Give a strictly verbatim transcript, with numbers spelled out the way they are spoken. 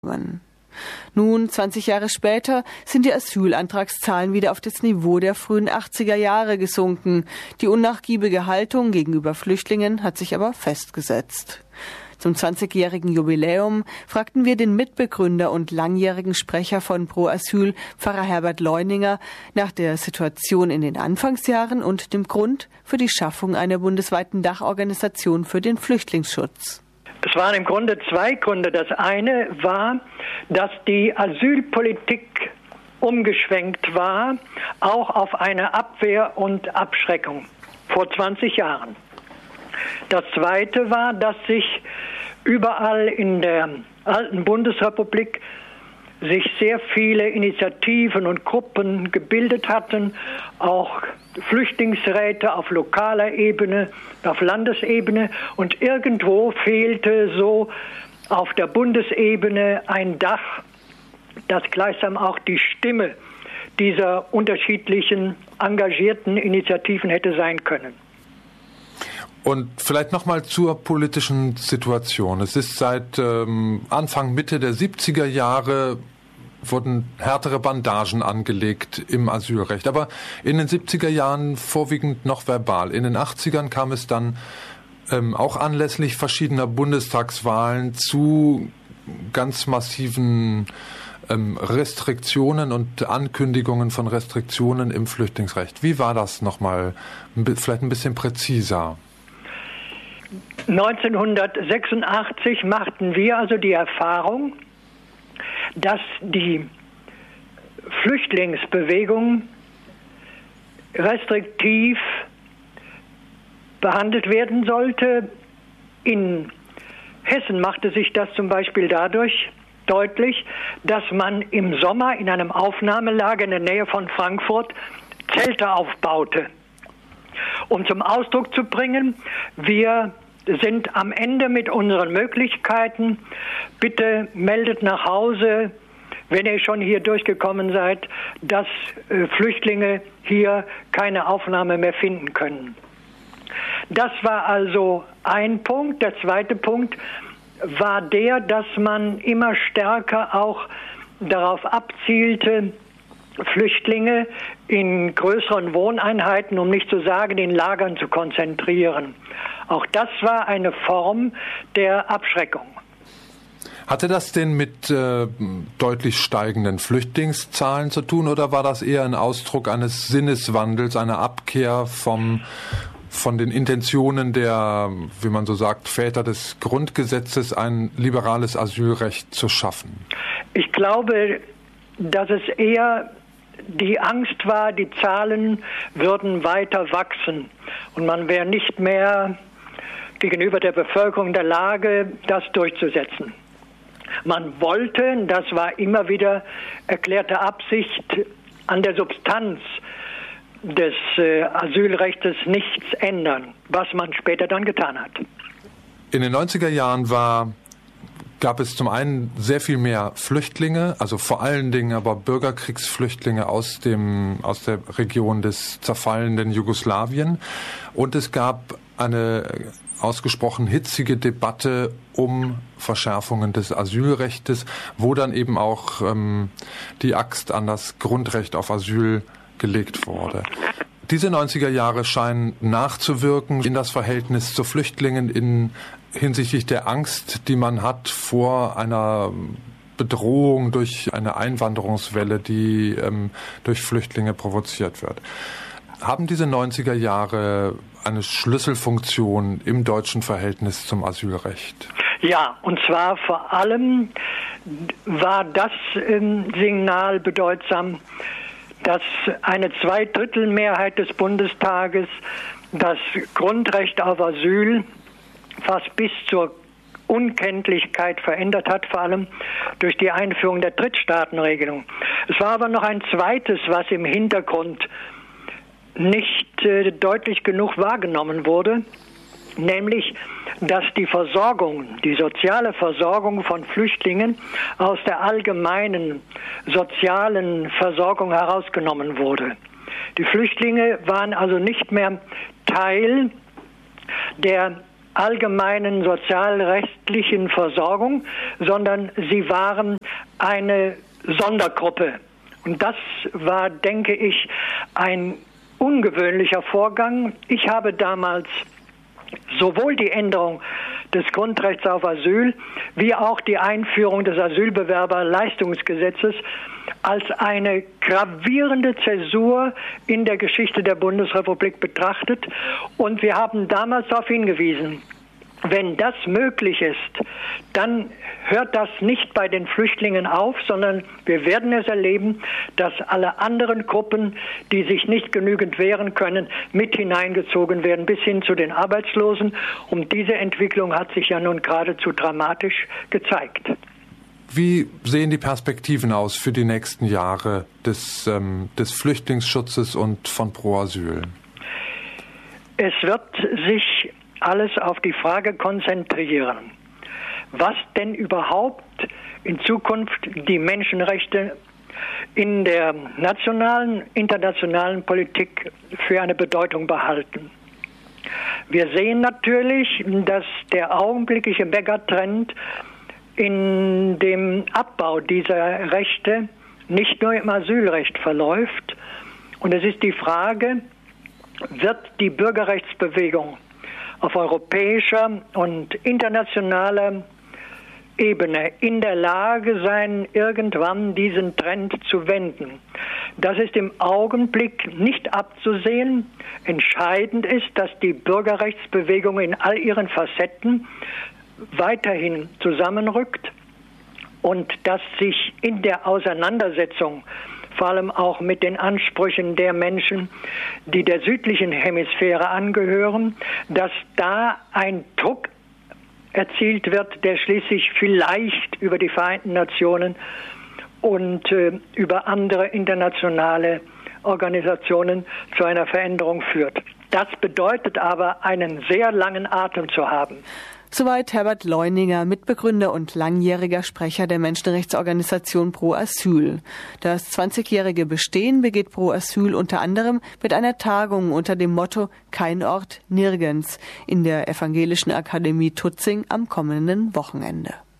Nun, zwanzig Jahre später, sind die Asylantragszahlen wieder auf das Niveau der frühen achtziger Jahre gesunken. Die unnachgiebige Haltung gegenüber Flüchtlingen hat sich aber festgesetzt. Zum zwanzigjährigen Jubiläum fragten wir den Mitbegründer und langjährigen Sprecher von Pro Asyl, Pfarrer Herbert Leuninger, nach der Situation in den Anfangsjahren und dem Grund für die Schaffung einer bundesweiten Dachorganisation für den Flüchtlingsschutz. Es waren im Grunde zwei Gründe. Das eine war, dass die Asylpolitik umgeschwenkt war, auch auf eine Abwehr und Abschreckung vor zwanzig Jahren. Das zweite war, dass sich überall in der alten Bundesrepublik sich sehr viele Initiativen und Gruppen gebildet hatten, auch Flüchtlingsräte auf lokaler Ebene, auf Landesebene, und irgendwo fehlte so auf der Bundesebene ein Dach, das gleichsam auch die Stimme dieser unterschiedlichen engagierten Initiativen hätte sein können. Und vielleicht nochmal zur politischen Situation. Es ist seit ähm, Anfang, Mitte der siebziger Jahre wurden härtere Bandagen angelegt im Asylrecht. Aber in den siebziger Jahren vorwiegend noch verbal. In den achtzigern kam es dann ähm, auch anlässlich verschiedener Bundestagswahlen zu ganz massiven ähm, Restriktionen und Ankündigungen von Restriktionen im Flüchtlingsrecht. Wie war das nochmal? Vielleicht ein bisschen präziser. neunzehnhundertsechsundachtzig machten wir also die Erfahrung, dass die Flüchtlingsbewegung restriktiv behandelt werden sollte. In Hessen machte sich das zum Beispiel dadurch deutlich, dass man im Sommer in einem Aufnahmelager in der Nähe von Frankfurt Zelte aufbaute, um zum Ausdruck zu bringen, wir sind am Ende mit unseren Möglichkeiten. Bitte meldet nach Hause, wenn ihr schon hier durchgekommen seid, dass äh, Flüchtlinge hier keine Aufnahme mehr finden können. Das war also ein Punkt. Der zweite Punkt war der, dass man immer stärker auch darauf abzielte, Flüchtlinge in größeren Wohneinheiten, um nicht zu sagen in Lagern, zu konzentrieren. Auch das war eine Form der Abschreckung. Hatte das denn mit äh, deutlich steigenden Flüchtlingszahlen zu tun, oder war das eher ein Ausdruck eines Sinneswandels, einer Abkehr vom, von den Intentionen der, wie man so sagt, Väter des Grundgesetzes, ein liberales Asylrecht zu schaffen? Ich glaube, dass es eher die Angst war, die Zahlen würden weiter wachsen und man wäre nicht mehr gegenüber der Bevölkerung in der Lage, das durchzusetzen. Man wollte, das war immer wieder erklärte Absicht, an der Substanz des äh, Asylrechts nichts ändern, was man später dann getan hat. In den neunziger Jahren war gab es zum einen sehr viel mehr Flüchtlinge, also vor allen Dingen aber Bürgerkriegsflüchtlinge aus dem aus der Region des zerfallenden Jugoslawien, und es gab eine ausgesprochen hitzige Debatte um Verschärfungen des Asylrechtes, wo dann eben auch ähm, die Axt an das Grundrecht auf Asyl gelegt wurde. Diese neunziger Jahre scheinen nachzuwirken in das Verhältnis zu Flüchtlingen in hinsichtlich der Angst, die man hat vor einer Bedrohung durch eine Einwanderungswelle, die ähm, durch Flüchtlinge provoziert wird. Haben diese neunziger Jahre eine Schlüsselfunktion im deutschen Verhältnis zum Asylrecht? Ja, und zwar vor allem war das ähm, Signal bedeutsam, dass eine Zweidrittelmehrheit des Bundestages das Grundrecht auf Asyl fast bis zur Unkenntlichkeit verändert hat, vor allem durch die Einführung der Drittstaatenregelung. Es war aber noch ein zweites, was im Hintergrund nicht äh, deutlich genug wahrgenommen wurde, nämlich, dass die Versorgung, die soziale Versorgung von Flüchtlingen aus der allgemeinen sozialen Versorgung herausgenommen wurde. Die Flüchtlinge waren also nicht mehr Teil der allgemeinen sozialrechtlichen Versorgung, sondern sie waren eine Sondergruppe. Und das war, denke ich, ein ungewöhnlicher Vorgang. Ich habe damals sowohl die Änderung des Grundrechts auf Asyl wie auch die Einführung des Asylbewerberleistungsgesetzes als eine gravierende Zäsur in der Geschichte der Bundesrepublik betrachtet. Und wir haben damals darauf hingewiesen, wenn das möglich ist, dann hört das nicht bei den Flüchtlingen auf, sondern wir werden es erleben, dass alle anderen Gruppen, die sich nicht genügend wehren können, mit hineingezogen werden, bis hin zu den Arbeitslosen. Und diese Entwicklung hat sich ja nun geradezu dramatisch gezeigt. Wie sehen die Perspektiven aus für die nächsten Jahre des, ähm, des Flüchtlingsschutzes und von Pro Asyl? Es wird sich alles auf die Frage konzentrieren, was denn überhaupt in Zukunft die Menschenrechte in der nationalen, internationalen Politik für eine Bedeutung behalten. Wir sehen natürlich, dass der augenblickliche Megatrend in dem Abbau dieser Rechte nicht nur im Asylrecht verläuft. Und es ist die Frage, wird die Bürgerrechtsbewegung auf europäischer und internationaler Ebene in der Lage sein, irgendwann diesen Trend zu wenden. Das ist im Augenblick nicht abzusehen. Entscheidend ist, dass die Bürgerrechtsbewegung in all ihren Facetten weiterhin zusammenrückt und dass sich in der Auseinandersetzung vor allem auch mit den Ansprüchen der Menschen, die der südlichen Hemisphäre angehören, dass da ein Druck erzielt wird, der schließlich vielleicht über die Vereinten Nationen und äh, über andere internationale Organisationen zu einer Veränderung führt. Das bedeutet aber, einen sehr langen Atem zu haben. Soweit Herbert Leuninger, Mitbegründer und langjähriger Sprecher der Menschenrechtsorganisation Pro Asyl. Das zwanzigjährige Bestehen begeht Pro Asyl unter anderem mit einer Tagung unter dem Motto Kein Ort, nirgends in der Evangelischen Akademie Tutzing am kommenden Wochenende.